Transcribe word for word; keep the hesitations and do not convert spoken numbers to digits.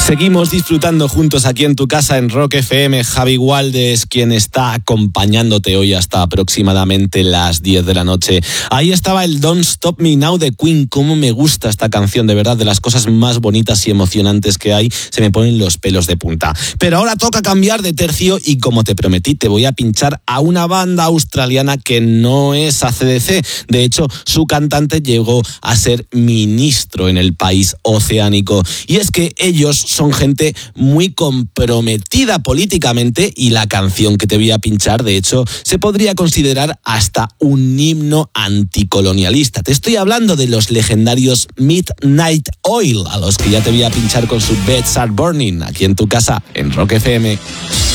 Seguimos disfrutando juntos aquí en tu casa en Rock F M. Javi Walde es quien está acompañándote hoy hasta aproximadamente las diez de la noche. Ahí estaba el Don't Stop Me Now de Queen. Cómo me gusta esta canción, de verdad, de las cosas más bonitas y emocionantes que hay. Se me ponen los pelos de punta. Pero ahora toca cambiar de tercio y, como te prometí, te voy a pinchar a una banda australiana que no es A C D C. De hecho, su cantante llegó a ser ministro en el país oceánico. Y es que ellos son gente muy comprometida políticamente y la canción que te voy a pinchar, de hecho, se podría considerar hasta un himno anticolonialista. Te estoy hablando de los legendarios Midnight Oil, a los que ya te voy a pinchar con su Beds Are Burning, aquí en tu casa, en Rock F M.